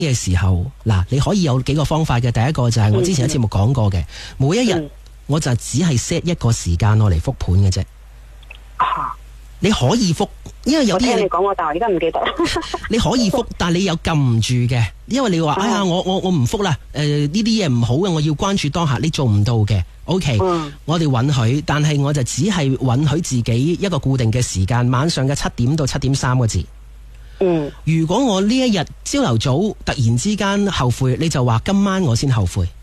嘅時候，嗱，你可以有幾個方法嘅。第一個就係我之前喺節目講過嘅，每一日我就只係 set 一個時間我嚟復盤嘅啫。你可以復，因為有啲嘢你講過，但係我而家唔記得。你可以復，但係你有撳唔住嘅，因為你話哎呀，我唔復啦，呢啲嘢唔好嘅，我要關注當下，你做唔到嘅。OK，我哋允許，但係我就只係允許自己一個固定嘅時間，晚上嘅7點到7點3個字。如果我呢一日朝頭早突然之間後悔，你就話今晚我先後悔。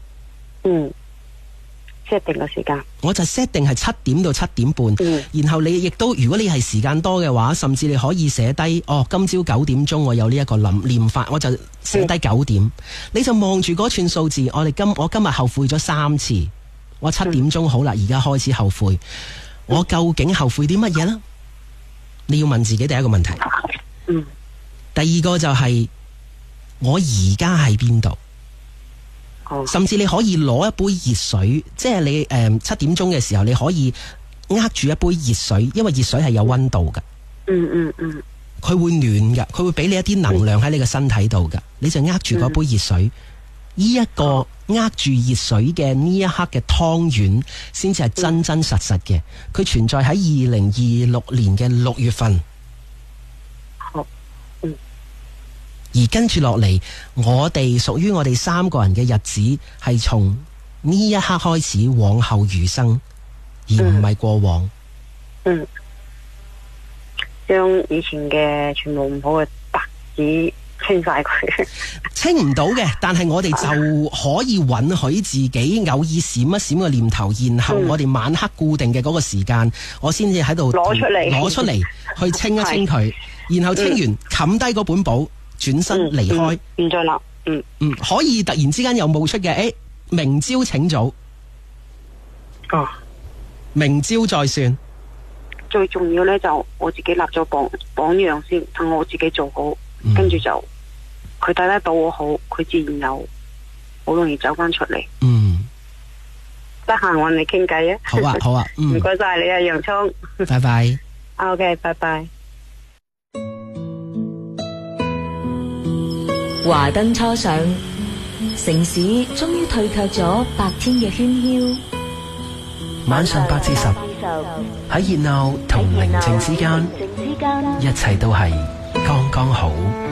set 定個時間， 我就 set 定係7點到7點半。然後你亦都，如果你係時間多嘅話，甚至你可以寫低，今朝9點鐘我有呢一個念法，我就寫低9點。你就望住嗰串數字，我今日後悔咗3次，我7點鐘好啦，而家開始後悔，我究竟後悔啲乜嘢呢？你要問自己第一個問題。第二個就係我而家喺邊度？甚至你可以攞一杯熱水，即係你7點鐘嘅時候，你可以握住一杯熱水，因為熱水係有溫度㗎。佢會暖㗎，佢會俾你一啲能量喺你嘅身體度㗎。你就握住嗰杯熱水，呢一個握住熱水嘅呢一刻嘅湯圓，先至係真真實實嘅。佢存在喺2026年嘅6月份。而跟住落嚟，我哋屬於我哋3個人嘅日子，係從呢一刻開始往後餘生，而唔係過往。 將以前嘅全部唔好嘅白紙清晒佢。 清唔到嘅，但係我哋就可以允許自己偶爾閃一閃個念頭，然後我哋晚黑固定嘅嗰個時間，我先至喺度攞出嚟去清一清佢，然後清完冚低嗰本簿。轉身離開， 唔再諗。 可以突然之間又冒出嘅，明朝請早。明朝再算。 最重要呢，就我自己立咗榜樣先，等我自己做好，跟住就佢睇得到我好，佢自然又好容易走翻出嚟。得閒揾你傾偈啊！ 好啊， 唔該晒你啊，洋蔥。 拜拜。 OK， 拜拜。 華燈初上，城市終於退卻咗白天嘅喧囂。 晚上8至10，喺熱鬧同寧靜之間，一切都係剛剛好。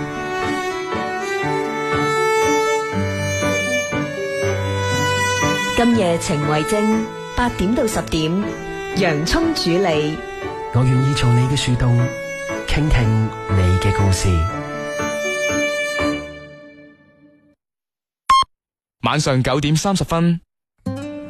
今夜情為證，8點到10點，洋蔥主理。 我願意做你嘅樹洞，傾聽你嘅故事。 晚上9點30分，